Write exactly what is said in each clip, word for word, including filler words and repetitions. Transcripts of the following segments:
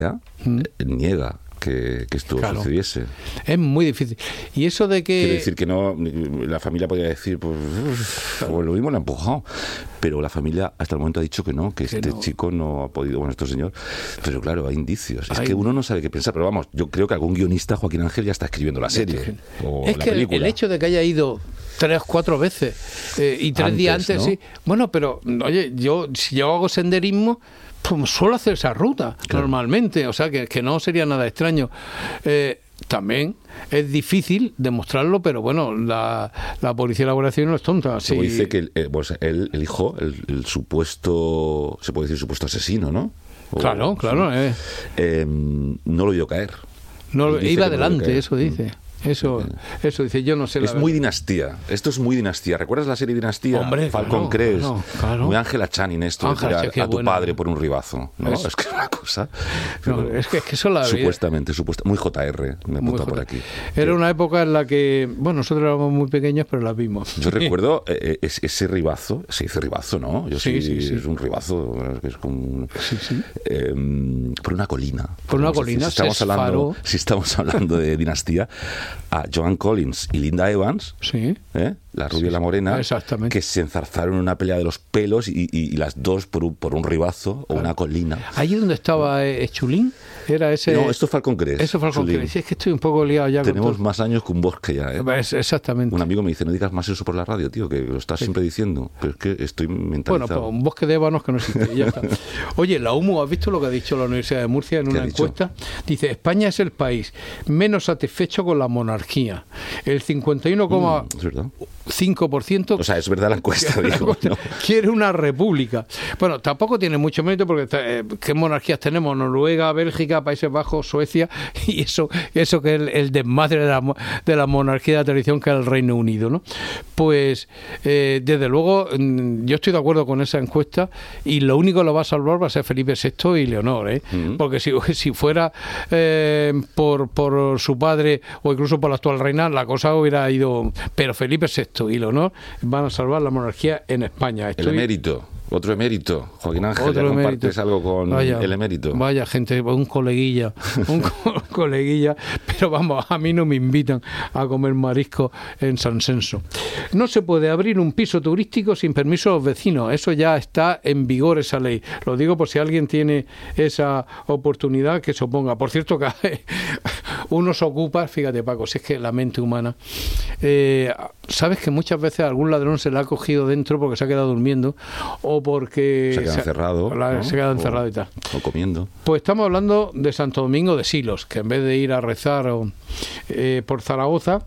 mm. niega que, que esto claro. sucediese. Es muy difícil. Y eso de que... Quiero decir que no, la familia podría decir, pues, pues lo mismo lo ha empujado. Pero la familia hasta el momento ha dicho que no, que, que este no. chico no ha podido, bueno, este señor. Pero claro, hay indicios. Es Ay. que uno no sabe qué pensar. Pero vamos, yo creo que algún guionista, Joaquín Ángel, ya está escribiendo la serie. O es la que película. El, el hecho de que haya ido tres, cuatro veces eh, y tres antes, días antes, ¿no? sí. Bueno, pero, oye, yo si yo hago senderismo, pues suelo hacer esa ruta claro. normalmente, o sea que, que no sería nada extraño. Eh, también es difícil demostrarlo, pero bueno, la, la policía de la Guardia Civil no es tonta. Se sí. dice que eh, pues él, el hijo, el, el supuesto, se puede decir supuesto asesino, ¿no? O, claro, claro. Sí. Eh. Eh, no lo vio caer. No, iba adelante, no eso dice. Mm. Eso, eso dice, yo no sé. La es verdad. Muy Dinastía. Esto es muy Dinastía. ¿Recuerdas la serie Dinastía? Hombre, Falcon claro, Crest. Claro, claro. Muy Ángela Channing esto Ángela, de tirar a tu buena. padre por un ribazo. ¿No? Es, es que es una cosa. No, es que es que eso la supuestamente, supuestamente. Muy J R, me apunta por aquí. Era una época en la que, bueno, nosotros éramos muy pequeños, pero la vimos. Yo recuerdo eh, ese, ese ribazo, se dice ribazo, ¿no? Yo sí, sí, sí. Es un ribazo, es como, sí, sí. Eh, por una colina. Por una colina, decir, si estamos hablando, si estamos hablando de Dinastía, a Joan Collins y Linda Evans, sí. ¿eh? la rubia sí, y la morena, exactamente. que se enzarzaron en una pelea de los pelos y, y, y las dos por un, por un ribazo o una colina. ¿Allí donde estaba eh, Chulín? Era ese... No, esto es Falcon Crest. Eso fue Falcon Crest. Sí, es que estoy un poco liado ya. Tenemos con más años que un bosque ya, ¿eh? Es, exactamente. Un amigo me dice, no digas más eso por la radio, tío, que lo estás sí. siempre diciendo. Pero es que estoy mentalizado. Bueno, pues un bosque de ébanos que no existe. Ya está. Oye, la U M U, ¿has visto lo que ha dicho la Universidad de Murcia en una encuesta? Dice, España es el país menos satisfecho con la monarquía. El cincuenta y uno coma cinco por ciento... O sea, es verdad la encuesta, digo. ¿No? Quiere una república. Bueno, tampoco tiene mucho mérito porque eh, ¿qué monarquías tenemos? Noruega, Bélgica, Países Bajos, Suecia, y eso, eso que es el, el desmadre de la, de la monarquía de la tradición que es el Reino Unido, ¿no? Pues, eh, desde luego, yo estoy de acuerdo con esa encuesta y lo único que lo va a salvar va a ser Felipe sexto y Leonor, ¿eh? Mm-hmm. Porque si, si fuera eh, por, por su padre o incluso por la actual reina, la cosa hubiera ido... Pero Felipe sexto y Leonor van a salvar la monarquía en España. Estoy... El emérito. Otro emérito, Joaquín Ángel, Otro ¿ya compartes emérito. algo con vaya, el emérito? Vaya, gente, un coleguilla, un co- coleguilla, pero vamos, a mí no me invitan a comer marisco en San Senso. No se puede abrir un piso turístico sin permiso de los vecinos, eso ya está en vigor esa ley. Lo digo por si alguien tiene esa oportunidad que se oponga. Por cierto, que uno se ocupa, fíjate Paco, si es que la mente humana, eh, sabes que muchas veces algún ladrón se la ha cogido dentro porque se ha quedado durmiendo o porque se ha quedado encerrado, la, ¿no? se ha quedado encerrado o, y tal. O comiendo. Pues estamos hablando de Santo Domingo de Silos, que en vez de ir a rezar o, eh, por Zaragoza,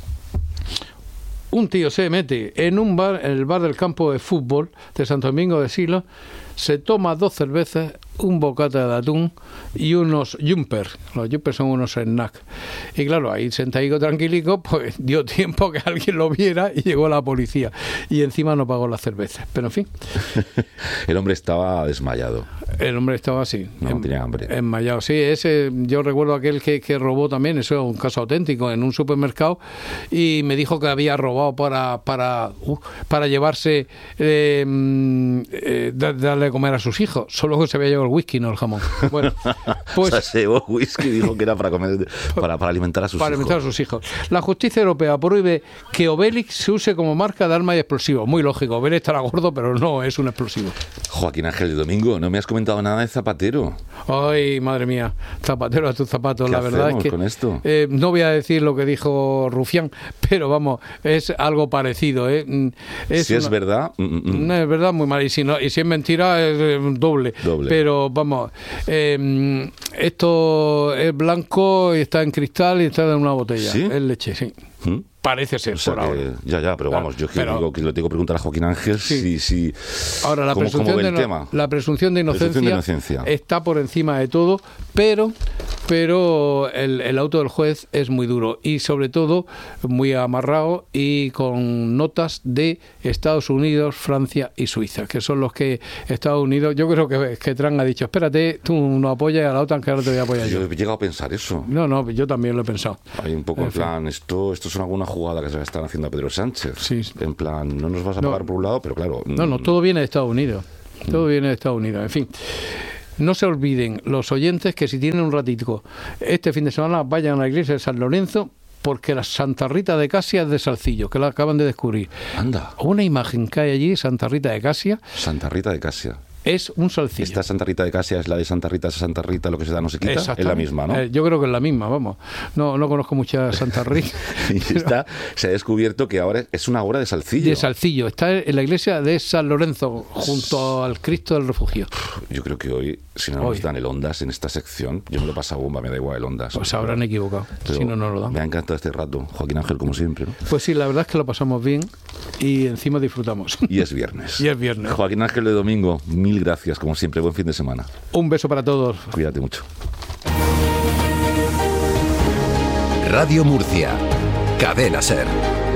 un tío se mete en un bar, en el bar del campo de fútbol de Santo Domingo de Silos, se toma dos cervezas, un bocata de atún y unos jumpers. Los jumpers son unos snacks. Y claro, ahí sentadico tranquilico, pues dio tiempo que alguien lo viera y llegó la policía. Y encima no pagó las cervezas. Pero en fin. El hombre estaba desmayado. El hombre estaba así. No, en, tenía hambre. Enmayado. Sí, ese, yo recuerdo aquel que, que robó también, eso es un caso auténtico, en un supermercado, y me dijo que había robado para para uh, para llevarse, eh, eh, darle de comer a sus hijos, solo que se había llevado el whisky, no el jamón. Bueno, pues, o sea, se llevó whisky y dijo que era para comer, para, para alimentar a sus para hijos. alimentar a sus hijos. La justicia europea prohíbe que Obelix se use como marca de arma y explosivo. Muy lógico, Obelix estará gordo, pero no es un explosivo. Joaquín Ángel de Domingo, no me has comentado nada de Zapatero. Ay, madre mía, Zapatero a tus zapatos. La verdad es que con esto? Eh, no voy a decir lo que dijo Rufián, pero vamos, es algo parecido. ¿eh? Es si una... es verdad, mm, mm. no es verdad, muy mal. Y si, no, y si es mentira, es eh, doble. doble. Pero vamos, eh, esto es blanco y está en cristal y está en una botella. ¿Sí? Es leche, sí. ¿Mm? Parece ser, o sea por que, ahora. Ya, ya, pero vamos, yo pero, digo que lo tengo que preguntar a Joaquín Ángel sí. si, si... Ahora, la ¿cómo, presunción, cómo ve de el no, tema? la presunción de inocencia, presunción de inocencia está por encima de todo, pero pero el, el auto del juez es muy duro y sobre todo muy amarrado y con notas de Estados Unidos, Francia y Suiza, que son los que Estados Unidos, yo creo que, que Trump ha dicho, espérate, tú no apoyas a la OTAN que ahora te voy a apoyar yo. Yo he llegado a pensar eso. No, no, yo también lo he pensado. Hay un poco en, en plan, esto esto es alguna jugada que se están haciendo a Pedro Sánchez. Sí. En plan, no nos vas a no. pagar por un lado, pero claro... No, no, todo viene de Estados Unidos. Todo viene de Estados Unidos, en fin. no se olviden los oyentes que si tienen un ratito este fin de semana vayan a la iglesia de San Lorenzo, porque la Santa Rita de Casia es de Salcillo, que la acaban de descubrir. Anda. Una imagen que hay allí, Santa Rita de Casia. Santa Rita de Casia. Es un Salcillo. Esta Santa Rita de Casia es la de Santa Rita, Santa Rita, lo que se da no se quita. Es la misma, ¿no? Eh, yo creo que es la misma, vamos. No, no conozco muchas Santa Rita. Y está, se ha descubierto que ahora es una obra de Salcillo. De Salcillo. Está en la iglesia de San Lorenzo, junto al Cristo del Refugio. Yo creo que hoy, si no nos dan el Ondas en esta sección, yo me lo paso a bomba, me da igual el Ondas. Pues habrán pero, equivocado. Pero si no, no lo dan. Me ha encantado este rato, Joaquín Ángel, como siempre, ¿no? Pues sí, la verdad es que lo pasamos bien y encima disfrutamos. Y es viernes. Y es viernes. Joaquín Ángel de Domingo, mil gracias, como siempre. Buen fin de semana. Un beso para todos. Cuídate mucho. Radio Murcia. Cadena SER.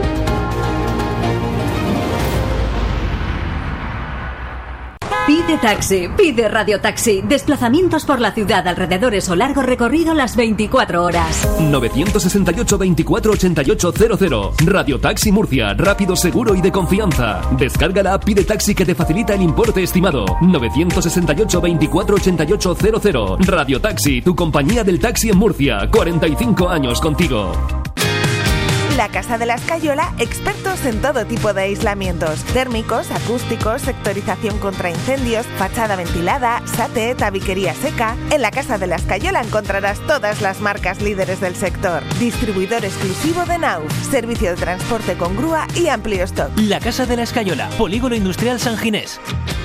Pide taxi, pide radiotaxi. Desplazamientos por la ciudad, alrededores o largo recorrido las veinticuatro horas. nueve seis ocho, veinticuatro ochenta y ocho cero cero. Radiotaxi Murcia, rápido, seguro y de confianza. Descarga la app Pide Taxi que te facilita el importe estimado. nueve seis ocho, veinticuatro ochenta y ocho cero cero. Radiotaxi, tu compañía del taxi en Murcia. cuarenta y cinco años contigo. La Casa de la Escayola, expertos en todo tipo de aislamientos: térmicos, acústicos, sectorización contra incendios, fachada ventilada, SATE, tabiquería seca. En la Casa de la Escayola encontrarás todas las marcas líderes del sector. Distribuidor exclusivo de Nauf, servicio de transporte con grúa y amplio stock. La Casa de la Escayola, Polígono Industrial San Ginés.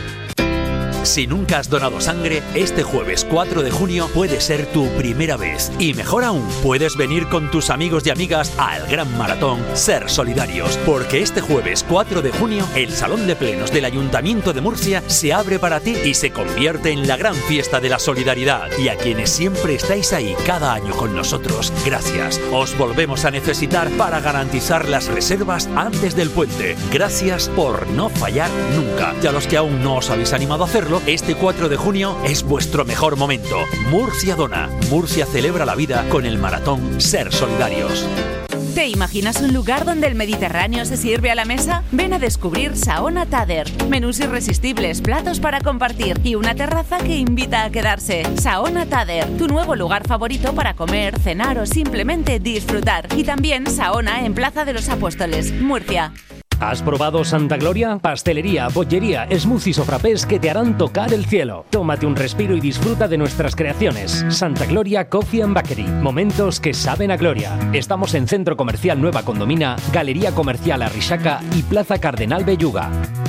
Si nunca has donado sangre, este jueves cuatro de junio puede ser tu primera vez. Y mejor aún, puedes venir con tus amigos y amigas al gran maratón Ser Solidarios. Porque este jueves cuatro de junio, el Salón de Plenos del Ayuntamiento de Murcia se abre para ti y se convierte en la gran fiesta de la solidaridad. Y a quienes siempre estáis ahí cada año con nosotros, gracias. Os volvemos a necesitar para garantizar las reservas antes del puente. Gracias por no fallar nunca. Y a los que aún no os habéis animado a hacerlo, este cuatro de junio es vuestro mejor momento. Murcia dona. Murcia celebra la vida con el maratón Ser Solidarios. ¿Te imaginas un lugar donde el Mediterráneo se sirve a la mesa? Ven a descubrir Saona Tader. Menús irresistibles, platos para compartir y una terraza que invita a quedarse. Saona Tader, tu nuevo lugar favorito para comer, cenar o simplemente disfrutar. Y también Saona en Plaza de los Apóstoles, Murcia. ¿Has probado Santa Gloria? Pastelería, bollería, smoothies o frappés que te harán tocar el cielo. Tómate un respiro y disfruta de nuestras creaciones. Santa Gloria Coffee and Bakery. Momentos que saben a gloria. Estamos en Centro Comercial Nueva Condomina, Galería Comercial Arrixaca y Plaza Cardenal Belluga.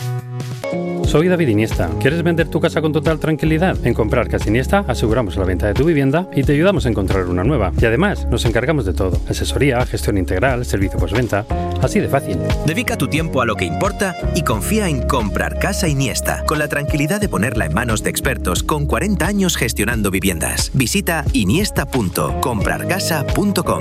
Soy David Iniesta. ¿Quieres vender tu casa con total tranquilidad? En Comprar Casa Iniesta aseguramos la venta de tu vivienda y te ayudamos a encontrar una nueva. Y además nos encargamos de todo: asesoría, gestión integral, servicio postventa. Así de fácil. Dedica tu tiempo a lo que importa y confía en Comprar Casa Iniesta, con la tranquilidad de ponerla en manos de expertos con cuarenta años gestionando viviendas. Visita iniesta punto comprar casa punto com.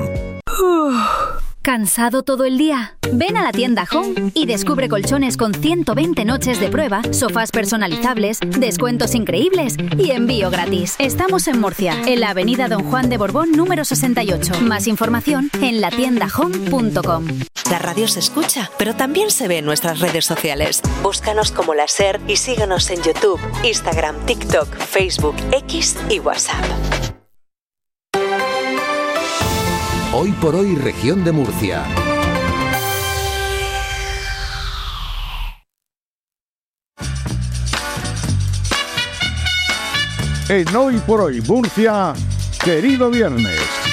¿Cansado todo el día? Ven a la tienda Home y descubre colchones con ciento veinte noches de prueba, sofás personalizables, descuentos increíbles y envío gratis. Estamos en Murcia, en la avenida Don Juan de Borbón número sesenta y ocho. Más información en la tienda home punto com. La radio se escucha, pero también se ve en nuestras redes sociales. Búscanos como La SER y síguenos en YouTube, Instagram, TikTok, Facebook, X y WhatsApp. Hoy por hoy, región de Murcia. En Hoy por Hoy Murcia, querido viernes.